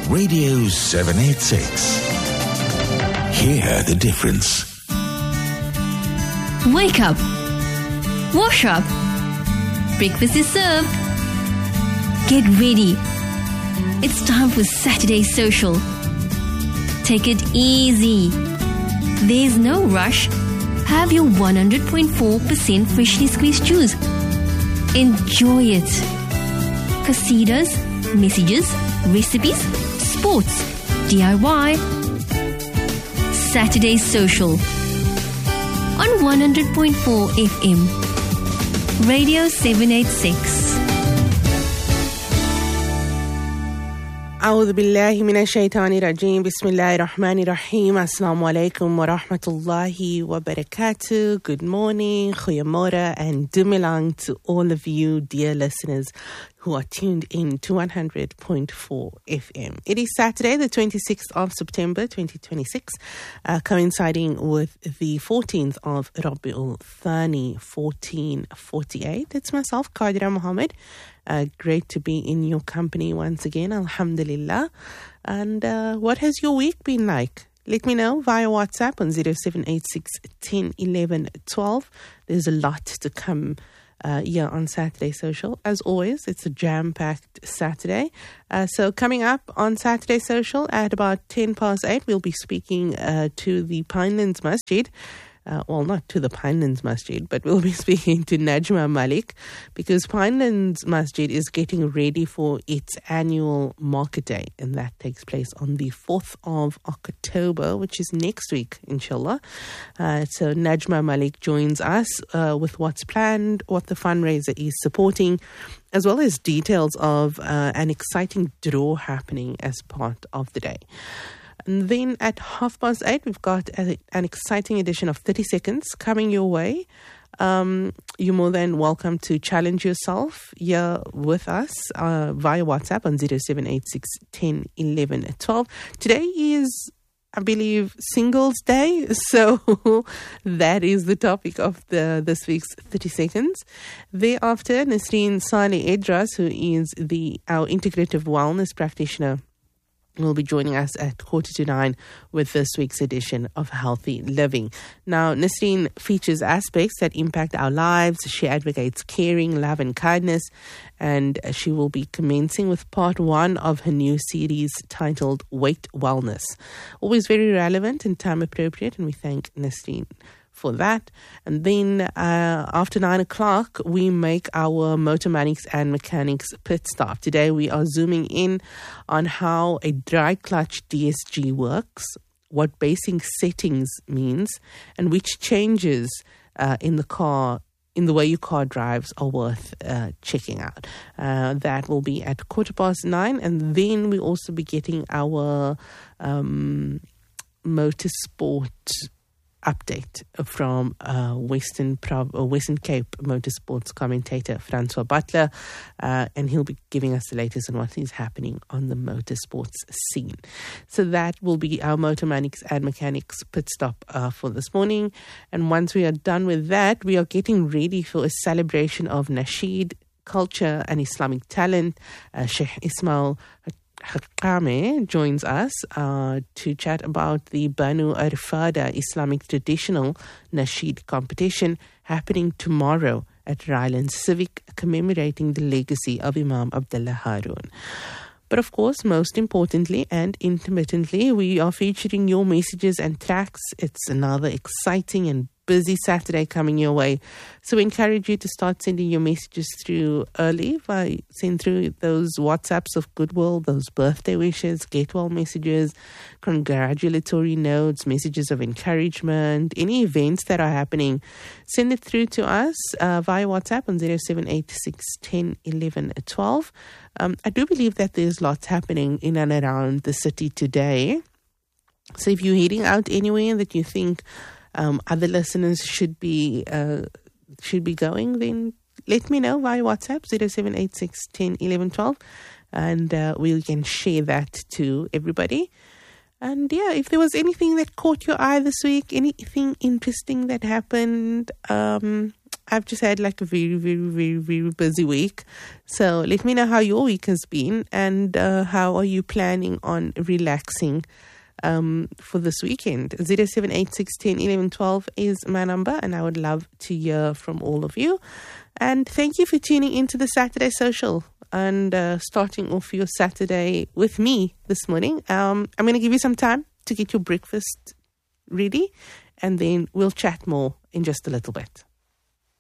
Radio 786. Hear the difference. Wake up. Wash up. Breakfast is served. Get ready. It's time for Saturday Social. Take it easy. There's no rush. Have your 100.4% freshly squeezed juice. Enjoy it. Qasidas, messages, recipes, sports, DIY. Saturday Social on 100.4 FM. Radio 786. أعوذ بالله من الشيطان الرجيم بسم الله الرحمن الرحيم Assalamu alaikum wa rahmatullahi wa barakatuh. Good morning, goeiemorgen and dumelang to all of you dear listeners who are tuned in to 100.4 FM. It is Saturday, the 26th of September 2026, coinciding with the 14th of Rabiul Thani 1448. It's myself, Qadira Muhammad. Great to be in your company once again, alhamdulillah. And what has your week been like? Let me know via WhatsApp on 0786 10 11 12. There's a lot to come here on Saturday Social. As always, it's a jam-packed Saturday. So coming up on Saturday Social at about 10 past 8, we'll be speaking to the Pinelands Masjid. Well, not to the Pinelands Masjid, but we'll be speaking to Najma Malik because Pinelands Masjid is getting ready for its annual market day, and that takes place on the 4th of October, which is next week, inshallah. So Najma Malik joins us with what's planned, what the fundraiser is supporting, as well as details of an exciting draw happening as part of the day. And then at 8:30, we've got an exciting edition of 30 Seconds coming your way. You're more than welcome to challenge yourself here with us via WhatsApp on 0786 10 11 12. Today is, I believe, Singles Day. So that is the topic of this week's 30 Seconds. Thereafter, Nasreen Saleh Edras, who is our integrative wellness practitioner, will be joining us at 8:45 with this week's edition of Healthy Living. Now, Nasreen features aspects that impact our lives. She advocates caring, love and kindness, and she will be commencing with part 1 of her new series titled Weight Wellness. Always very relevant and time appropriate, and we thank Nasreen for that. And then after 9 o'clock, we make our Motor and Mechanics pit stop. Today we are zooming in on how a dry clutch DSG works, what basing settings means, and which changes in the way your car drives are worth checking out. That will be at 9:15, and then we'll also be getting our motorsport update from Western Cape motorsports commentator Francois Butler, and he'll be giving us the latest on what is happening on the motorsports scene. So that will be our Motormanics and Mechanics pit stop for this morning. And once we are done with that, we are getting ready for a celebration of Nasheed culture and Islamic talent. Sheikh Ismail Haqqame joins us to chat about the Banu Arfada Islamic Traditional Nasheed competition happening tomorrow at Rylands Civic, commemorating the legacy of Imam Abdullah Harun. But of course, most importantly and intermittently, we are featuring your messages and tracks. It's another exciting and busy Saturday coming your way. So we encourage you to start sending your messages through early. Send through those WhatsApps of goodwill, those birthday wishes, get well messages, congratulatory notes, messages of encouragement, any events that are happening. Send it through to us via WhatsApp on 0786 10 11 12. I do believe that there's lots happening in and around the city today. So if you're heading out anywhere that you think other listeners should be going, then let me know via WhatsApp 0786 10 11 12, and we can share that to everybody. And yeah, if there was anything that caught your eye this week, anything interesting that happened, I've just had like a very, very, very, very busy week. So let me know how your week has been and how are you planning on relaxing for this weekend. 0786101112 is my number, and I would love to hear from all of you. And thank you for tuning into the Saturday Social and starting off your Saturday with me this morning. I'm going to give you some time to get your breakfast ready, and then we'll chat more in just a little bit.